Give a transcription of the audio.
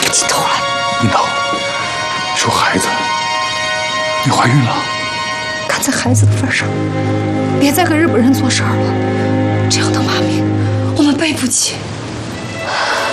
不起头来。 领导，说孩子，你怀孕了？ 看在孩子的份上，别再跟日本人做事儿了。这样的妈咪，我们背不起。